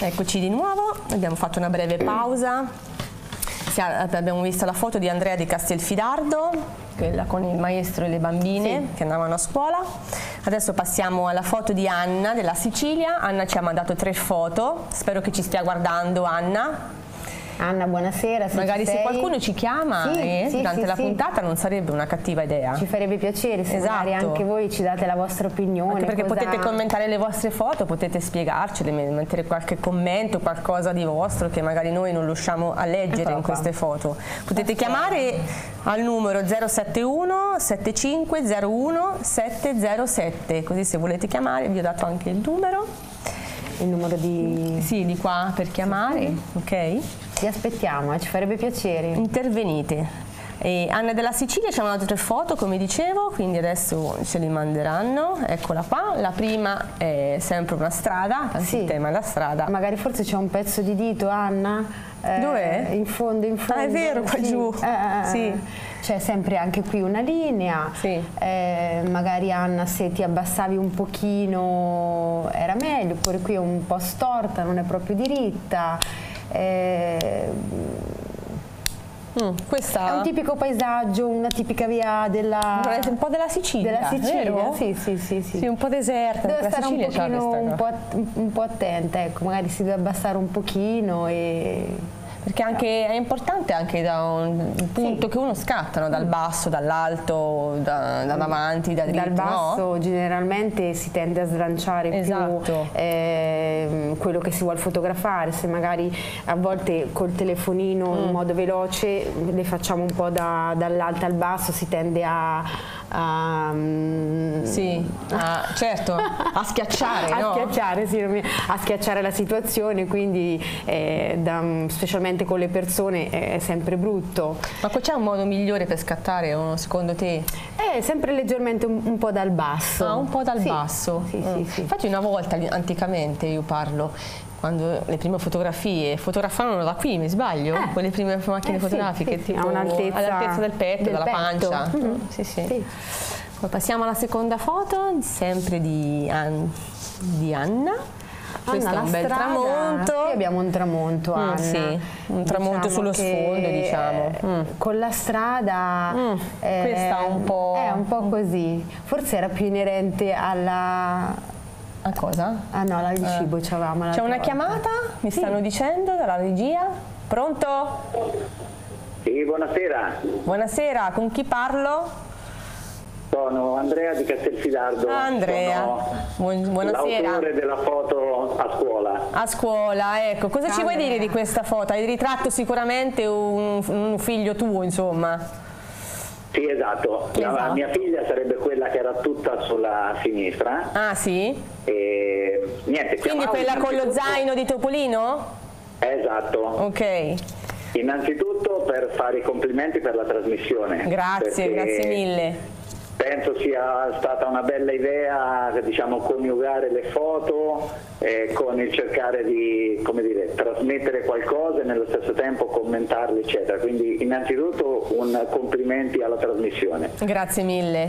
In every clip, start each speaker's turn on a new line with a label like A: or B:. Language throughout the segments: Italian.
A: Eccoci di nuovo, abbiamo fatto una breve pausa. Abbiamo visto la foto di Andrea di Castelfidardo, quella con il maestro e le bambine che andavano a scuola. Adesso passiamo alla foto di Anna della Sicilia. Anna ci ha mandato 3 foto, spero che ci stia guardando Anna.
B: Anna, buonasera.
A: Magari se qualcuno ci chiama durante la puntata non sarebbe una cattiva idea.
B: Ci farebbe piacere se magari anche voi ci date la vostra opinione.
A: Anche perché potete commentare le vostre foto, potete spiegarcele, mettere qualche commento, qualcosa di vostro che magari noi non riusciamo a leggere in queste foto. Potete chiamare al numero 071 7501 707, così se volete chiamare vi ho dato anche il numero.
B: Il numero di
A: qua per chiamare, ok?
B: Ti aspettiamo, ci farebbe piacere.
A: Intervenite. Anna della Sicilia ci ha mandato 3 foto, come dicevo, quindi adesso ce li manderanno. Eccola qua. La prima è sempre una strada, il tema è la strada.
B: Magari forse c'è un pezzo di dito, Anna.
A: Dov'è?
B: In fondo.
A: Ah, è vero, qua giù.
B: C'è sempre anche qui una linea. Magari Anna, se ti abbassavi un pochino era meglio, oppure qui è un po' storta, non è proprio diritta.
A: Questa
B: è un tipico paesaggio, una tipica via della...
A: un po' della Sicilia, vero?
B: Sì,
A: un po' deserta.
B: Deve stare un po' attenta, ecco, magari si deve abbassare un pochino
A: perché anche, è importante anche da un punto che uno scatta, no? Dal basso, dall'alto, da davanti, da dritto.
B: Dal basso
A: no?
B: Generalmente si tende a sdranciare più quello che si vuole fotografare. Se magari a volte col telefonino in modo veloce le facciamo un po' dall'alto al basso, si tende a
A: schiacciare,
B: a schiacciare la situazione, quindi specialmente con le persone è sempre brutto.
A: Ma c'è un modo migliore per scattare secondo te?
B: Sempre leggermente un po' dal basso.
A: Un po' dal basso?
B: Sì.
A: Infatti una volta, anticamente io parlo, quando le prime fotografie fotografavano da qui, mi sbaglio? Quelle prime macchine fotografiche, tipo all'altezza del petto, della pancia. Poi passiamo alla seconda foto, sempre di Anna. Questo è un bel tramonto.
B: Qui abbiamo un tramonto, Anna.
A: Un tramonto sullo sfondo, diciamo.
B: Con la strada
A: questa un po'...
B: È un po' così. Forse era più inerente alla...
A: A cosa?
B: Ah no, la di cibo c'avevamo.
A: C'è una chiamata, mi stanno dicendo, dalla regia. Pronto?
C: Sì, buonasera.
A: Buonasera, con chi parlo?
C: Sono Andrea di Castelfidardo.
A: Andrea, buonasera.
C: L'autore della foto a scuola.
A: A scuola, ecco. Cosa ci vuoi dire di questa foto? Hai ritratto sicuramente un figlio tuo, insomma.
C: Sì, esatto. La mia figlia sarebbe quella che era tutta sulla sinistra.
A: Ah, sì?
C: E niente.
A: Quindi quella con lo zaino di Topolino?
C: Esatto.
A: Ok.
C: Innanzitutto per fare i complimenti per la trasmissione.
A: Grazie mille.
C: Penso sia stata una bella idea, diciamo, coniugare le foto con il cercare di, come dire, trasmettere qualcosa e nello stesso tempo commentarle, eccetera. Quindi innanzitutto complimenti alla trasmissione.
A: Grazie mille.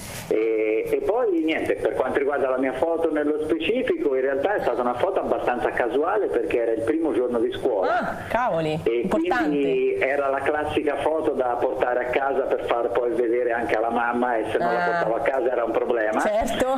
C: E poi niente, per quanto riguarda la mia foto nello specifico, in realtà è stata una foto abbastanza casuale perché era il primo giorno di scuola.
A: Ah, cavoli,
C: e
A: importante.
C: Quindi era la classica foto da portare a casa per far poi vedere anche alla mamma, e se non la portavo a casa era un problema.
A: Certo.